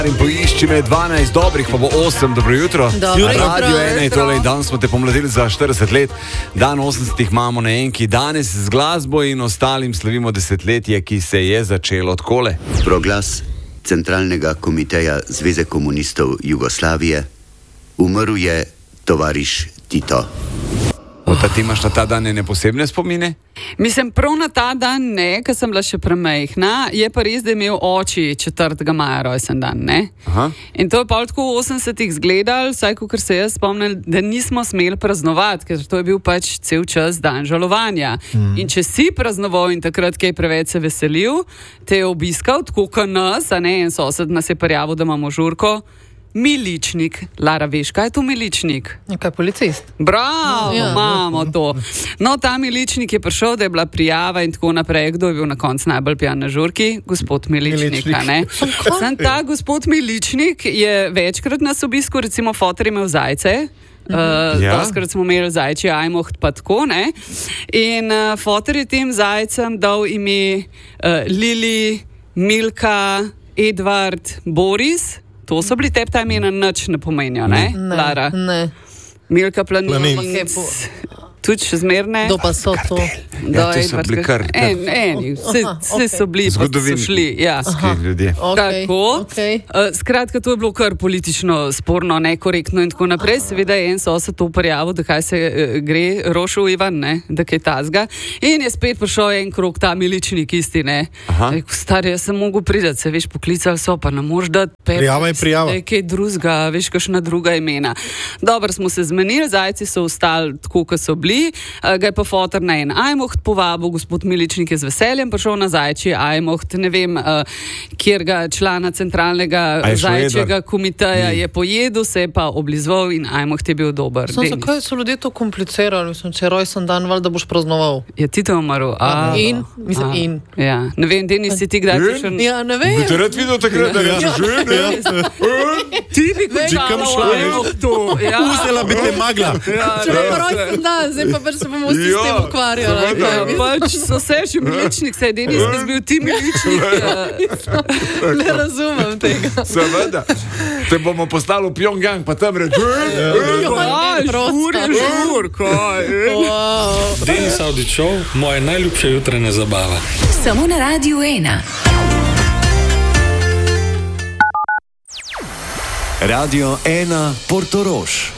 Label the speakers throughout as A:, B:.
A: In poišči me 12 dobrih, pa bo 8, dobro jutro. Radio 1 je tole in danes smo te pomladili za 40 let. Dan 80 imamo na enki. Danes z glasbo in ostalim slavimo desetletje, ki se je začelo takole.
B: Proglas Centralnega komiteja Zveze komunistov Jugoslavije. Umrl je tovariš Tito.
A: Ota, ti imaš na ta dan ene posebne spomine?
C: Mislim, prav na ta dan ne, ker sem bila še premajhna, je pa res, da je imel oči 4. maja rojsten dan, ne?
A: Aha.
C: In to je pa tako v 80-ih zgledal, vsaj kakor se jaz spomnim, da nismo smeli praznovati, ker to je bil pač cel čas dan žalovanja. In če si praznoval in takrat kaj preveč se veselil, te je obiskal, tako kot nas, a ne, en sosed nas je prijavil, da imamo žurko. Miličnik. Lara, veš, kaj je to miličnik?
D: Kaj, policist?
C: Bravo, imamo to. No, ta miličnik je prišel, da je bila prijava in tako naprej. Kdo je bil na koncu najbolj pijan na žurki? Gospod Miličnik, a ne? Sam ta gospod Miličnik je večkrat nas obiskal, recimo fotor imel zajce. Doskrat smo imeli zajčji ajmoht, pa tako, ne? In fotor je tem zajcem dal ime Lili, Milka, Edvard, Boris. To so bili tebi ta imena, nič ne pomenijo, ne? Lara?
D: Ne.
C: Milka Planinc. Tudi še zmerne.
D: Kdo pa so to?
A: Ja, to so bili kar.
C: Vse so bili, pa so šli. Ja.
A: Ljudje.
C: Tako. Skratka, to je bilo kar politično sporno, nekorektno in tako naprej. Seveda je en sosed to prijavil, da kaj se gre, rošel Ivan, ne, da kaj tazga. In je spet prišel en krog ta miličnik isti, ne. Rekel, stari, jaz sem mogel pridati, se veš, poklicali so, pa ne moš dati
E: Prijava je prijava.
C: Kaj drugega, veš, kakšna druga imena. Dobro, smo se zmenili, zajci so ostali tako, kot so bili. Ga je pa fotor na en ajmoht povabil, gospod Miličnik je z veseljem prišel na zajčji ajmoht, ne vem, kjer ga člana centralnega zajčjega komiteja je pojedel, se je pa oblizoval in ajmoht je bil dober.
D: Zakaj so ljudje to komplicirali? Mislim, če je rojsten dan, da boš praznoval.
C: Ja, ti to umrl.
D: In?
C: Ja, ne vem, Denis, si ti kdaj prišel?
D: Ja, ne vem.
A: Bi te rad videl takrat, da rečeš žen,
C: Ti bi končala to.
E: Uzela bi te magla.
D: Če je rojsten dan, zdaj pa pač se bomo vsi s tem ukvarjali.
C: Pač so se že Miličnik, se je Denis, ki bil ti Miličnik.
D: Ne razumem tega.
A: Seveda. Te bomo poslali v Pjongjang, pa tam reči žur, kaj.
F: Denis Audić Show, moja najljubša jutranja zabava.
G: Samo na Radio 1.
H: Radio 1 Portorož.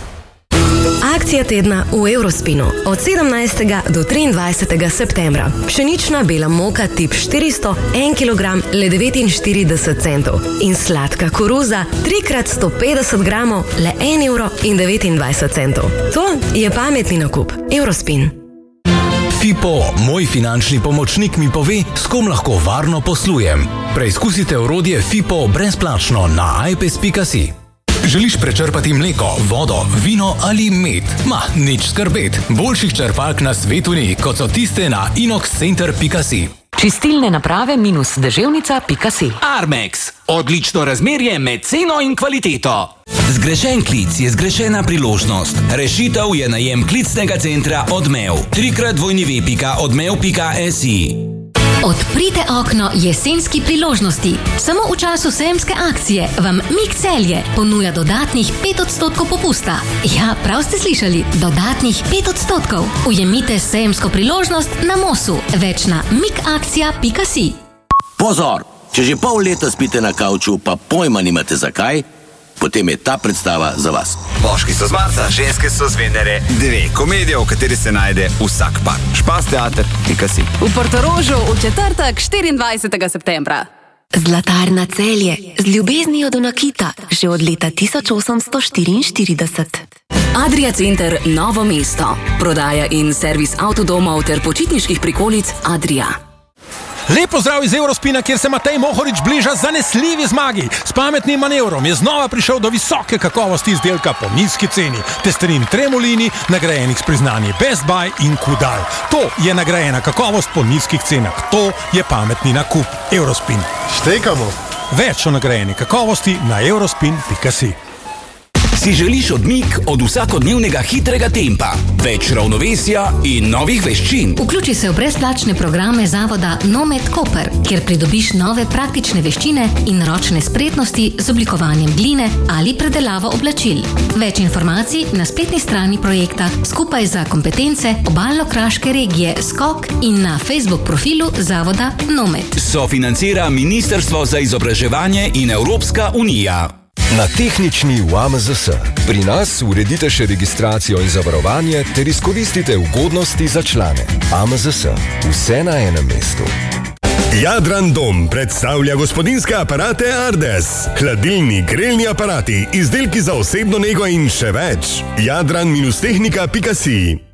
I: Akcija tedna v Eurospinu od 17. do 23. septembra. Pšenična bela moka tip 400, 1 kg le 49 centov in sladka koruza 3x150 gramov le 1,29 €. To je pametni nakup. Eurospin.
H: FIPO, moj finančni pomočnik, mi pove, s kom lahko varno poslujem. Preizkusite orodje FIPO brezplačno na ipes.si. Želiš prečrpati mleko, vodo, vino ali med? Nič skrbet. Boljših črpalk na svetu ni, kot so tiste na inoxcenter.si.
G: Čistilne naprave -deževnica.si.
J: Armex. Odlično razmerje med ceno in kvaliteto.
K: Zgrešen klic je zgrešena priložnost. Rešitev je najem klicnega centra Odmev. 3x www.odmev.si.
L: Odprite okno jesenski priložnosti. Samo v času sejemske akcije vam Mik Celje ponuja dodatnih 5% popusta. Ja, prav ste slišali, dodatnih 5%. Ujemite sejemsko priložnost na Mosu. Več na mikakcija.si.
J: Pozor, če že pol leta spite na kavču, pa pojma nimate zakaj, potem je ta predstava za vas.
M: Moški so z Marsa, ženske so z Venere. 2 komedije, v kateri se najde vsak par. Špasteater.si.
G: V Portorožu v četrtek 24. septembra.
I: Zlatarna Celje z ljubeznijo do nakita že od leta 1844.
G: Adria Center Novo mesto. Prodaja in servis avtodomov ter počitniških prikolic Adria.
E: Lep pozdrav iz Eurospina, kjer se Matej Mohorič bliža zanesljivi zmagi. S pametnim manevrom je znova prišel do visoke kakovosti izdelka po nizki ceni. Testerin Tremolini, nagrajenih s priznanji Best Buy in Kudal. To je nagrajena kakovost po nizkih cenah. To je pametni nakup. Eurospin.
N: Štekamo.
E: Več o nagrajeni kakovosti na eurospin.si.
K: Si želiš odmik od vsakodnevnega hitrega tempa, več ravnovesja in novih veščin?
L: Vključi se v brezplačne programe zavoda Nomed Koper, kjer pridobiš nove praktične veščine in ročne spretnosti z oblikovanjem gline ali predelavo oblačil. Več informacij na spletni strani projekta Skupaj za kompetence Obalno-kraške regije SKOK in na Facebook profilu zavoda Nomed.
K: Sofinancira Ministrstvo za izobraževanje in Evropska unija.
N: Na tehnični v AMZS. Pri nas uredite še registracijo in zavarovanje ter izkoristite ugodnosti za člane. AMZS. Vse na enem mestu.
O: Jadran Dom predstavlja gospodinjske aparate Ardes. Hladilni, grelni aparati, izdelki za osebno nego in še več. Jadran-tehnika.si